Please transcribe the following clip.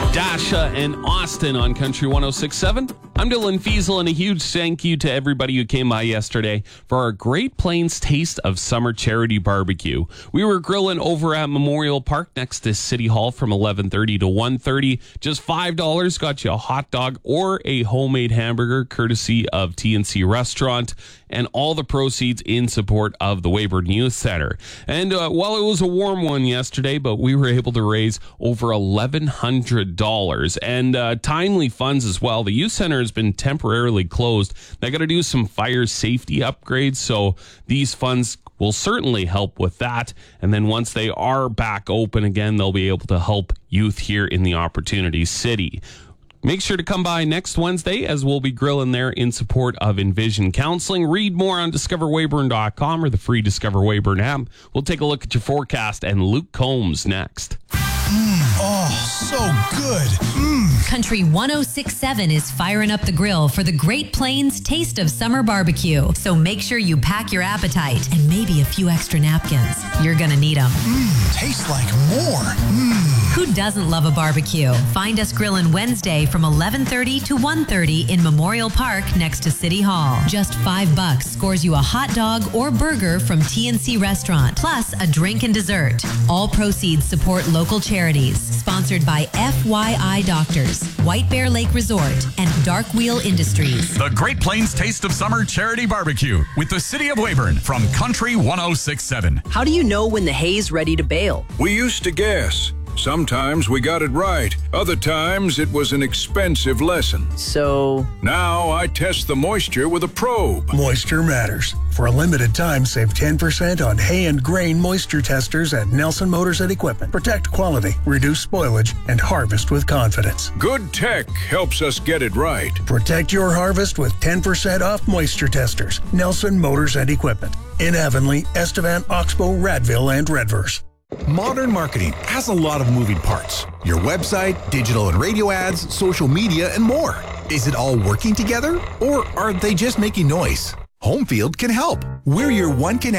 Dasha and Austin on Country 106.7. I'm Dylan Fiesel, and a huge thank you to everybody who came by yesterday for our Great Plains Taste of Summer charity barbecue. We were grilling over at Memorial Park next to City Hall from 11:30 to 1:30. Just $5 got you a hot dog or a homemade hamburger courtesy of TNC Restaurant, and all the proceeds in support of the Weyburn Youth Center. And well, it was a warm one yesterday, but we were able to raise over $1,100 and timely funds as well. The youth center has been temporarily closed. They got to do some fire safety upgrades, so these funds will certainly help with that. And then once they are back open again, they'll be able to help youth here in the Opportunity City. Make sure to come by next Wednesday, as we'll be grilling there in support of Envision Counseling. Read more on discoverweyburn.com or the free Discover Weyburn app. We'll take a look at your forecast and Luke Combs next. So good. Country 106.7 is firing up the grill for the Great Plains Taste of Summer barbecue. So make sure you pack your appetite and maybe a few extra napkins. You're going to need them. Tastes like more. Who doesn't love a barbecue? Find us grilling Wednesday from 11:30 to 1:30 in Memorial Park next to City Hall. Just $5 scores you a hot dog or burger from TNC Restaurant, plus a drink and dessert. All proceeds support local charities. Sponsored by FYI Doctors, White Bear Lake Resort, and Dark Wheel Industries. The Great Plains Taste of Summer charity barbecue with the City of Weyburn from Country 106.7. How do you know when the hay's ready to bale? We used to guess. Sometimes we got it right. Other times it was an expensive lesson. So Now I test the moisture with a probe. Moisture matters. For a limited time, save 10% on hay and grain moisture testers at Nelson Motors and Equipment. Protect quality, reduce spoilage, and harvest with confidence. Good tech helps us get it right. Protect your harvest with 10% off moisture testers. Nelson Motors and Equipment. In Avonlea, Estevan, Oxbow, Radville, and Redverse. Modern marketing has a lot of moving parts. Your website, digital and radio ads, social media, and more. Is it all working together? Or are they just making noise? Homefield can help. We're your one